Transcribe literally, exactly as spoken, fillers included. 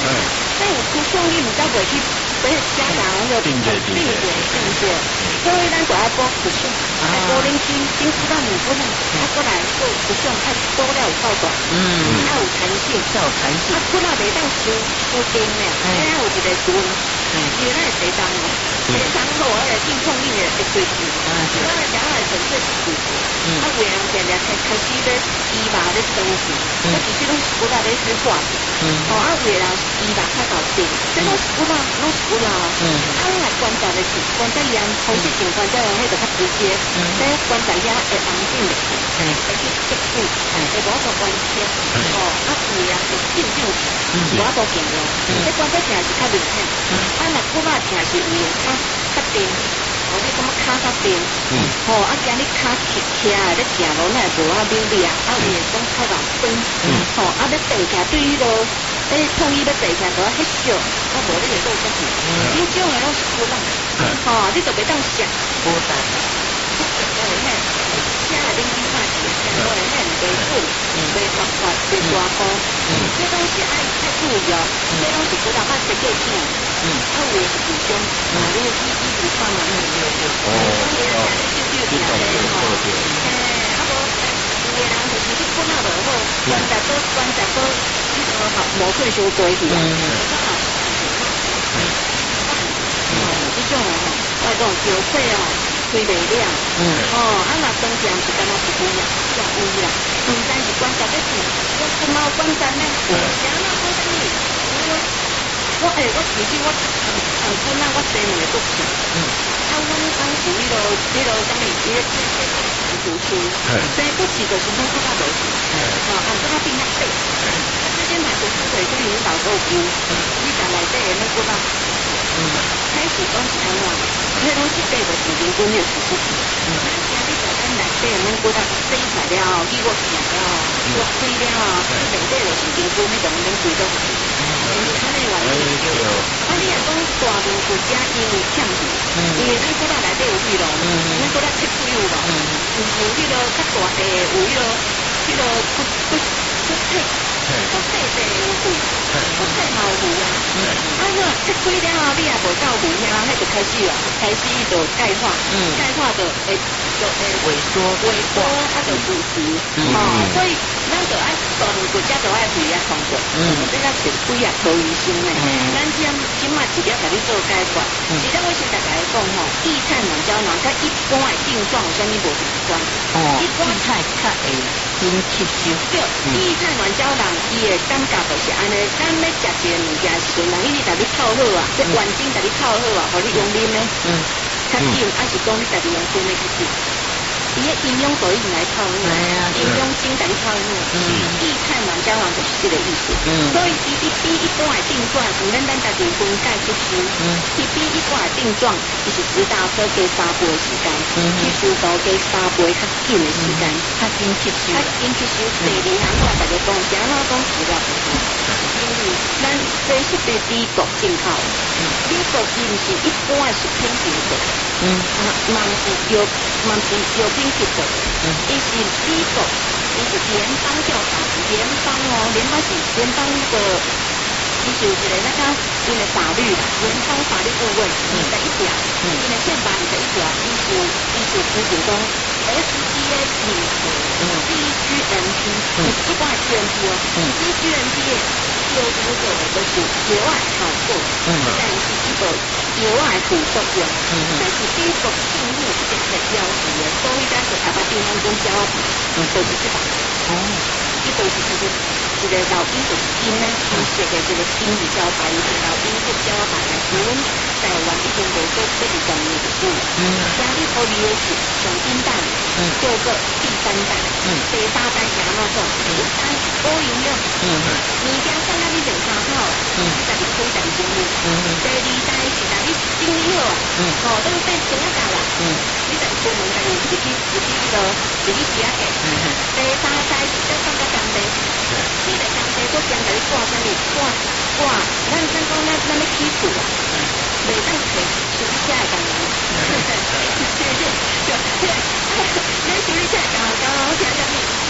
所以有出相你毋才袂去，所以家长就定定定定，所以咱就爱补出相，爱补恁筋筋骨到五分啊，啊过来做出相，爱补了有够大，嗯，爱有弹性， 较有弹性， 啊骨啊袂当输输筋咧，哎呀有一个输，因为咱是地动哦，地动好啊，个筋痛力会会对住，啊，咱个两个纯粹是骨头，啊有人常常开开始咧医麻咧生气，啊其实拢是骨啊咧咧化掉，哦啊有人医麻较搞定，这拢是骨啊拢是骨啊，嗯，啊咱来观察的是观察炎，红血性关节炎迄个较直接，咧关节炎会红肿的，会去结骨，会无法关切，哦啊有人会紧张，是无法健康，这关节疼是较明显，啊若骨啊疼是有较较定。我你感觉骹较定，嗯，吼、哦，啊，今日骹起起来咧行路，那无啊溜溜啊，啊，有诶讲较硬酸，嗯，吼、哦，啊，要爬起来对迄落，诶，创意要爬起来，都要迄小，啊，无你会做啥物？你种诶拢是骨啦，吼、哦，你就袂当想，无大，我诶嘿，请来恁去看是，我诶嘿袂准，袂滑滑，袂大波，这东西爱爱注意哦，这东西骨头较直接痛，嗯，啊，有诶是骨伤，啊，你你你有看嘛？哦，你懂得错对。诶，啊无，有诶人就是你骨仔无好，关节都关节都迄个毛细伤多去啊。哦，这种哦，我讲腰椎哦，推袂了。嗯。哦，啊若长期毋是干那是有啦，是有啦。毋知是关节咧痛，我骨毛关节咧，是安怎好等于？我诶，我其实我长骨仔我生两个骨痛。嗯。啊，阮讲是迄落迄落啥物？伊个皮肤区，生骨刺就是讲骨仔无去。哦，啊，骨仔变较细。啊，这些买骨头水是领导都有，你讲内底诶那骨仔。嗯，开始讲是安怎？迄拢是底就是人工诶骨头。嗯，咱今日在咱内底诶那骨仔生出来了，去我行了，我开了，内底就是人工迄种恁规都。安尼原因，啊，你若讲大部分家因为欠钱，因为咱骨仔内底有血咯，咱骨仔切开有无？有有迄落较大块，有迄落迄落骨骨骨体，骨细细有血，骨细嘛有血啊。啊，那切开了后，你也无够血遐，迄就开始啊，开始就钙化，钙化就会就会萎缩，萎缩，啊就腐蚀，哦，所以咱就爱大部分家就爱血压控制，这个是几啊头医生诶，咱今今嘛直接甲你做解决，是咱我先大家来讲吼，薏菜卵胶囊甲一般诶症状有啥物无相关？哦，薏菜较会紧吸收，对，薏菜卵胶囊伊诶感觉就是安尼，咱要食一个物件时阵，人伊甲你泡好啊，这原精甲你泡好啊，互你用啉诶，嗯，较紧，还是讲你家己用炖诶较紧？伊个营养素已经来泡好，营养精甲你泡好，薏菜卵胶囊就是这个意思。所以伊伊比一般诶症状，有咱咱家己分解吸收，伊比一般诶症状，伊是指导说加三倍时间，吸收度加三倍较紧诶时间，较紧吸收，较紧吸收。第二项我来甲你讲，是安怎讲治疗不好？因为咱这是对美国进口，美国伊毋是一般诶食品进口，嗯，啊，嘛毋是药，嘛毋是药品进口，嗯，伊是美国，伊是联邦调查，联邦哦，联邦是联邦的。伊是有一个那个因的法律，联邦法律顾问，二十一条，因的宪法二十一条，伊是伊是指定讲 F D A 认可 C G M P， 一般系 G M P 哦 ，C G M P 的标准做的就是药外效果，但是伊个药外副作用，这是美国政府一直在标示的，所以咱就台湾地方讲标示，就是这个。哦，伊就是就是。一个老鹰就是金呢，金色的这个金是招牌，是老鹰是招牌的。我们台湾已经无做这二十年的事，嗯，今日可以的是上金蛋，嗯，叫做第三代，嗯，第三代是安怎做？第三高营养，嗯，物件放在你面参考，嗯，你家己开家己经历，嗯，第二代是家己整理好啊，嗯，哦，都变成一家啦，嗯，你家己出门家己自己自己迄个自己写嘅，嗯，第三代是再放个工地。你来工地，我先甲你挂啥物？挂挂，咱咱讲咱咱要起厝啊，袂当摕修理车的工人，对对对，对，咱修理车的工人讲讲啥物？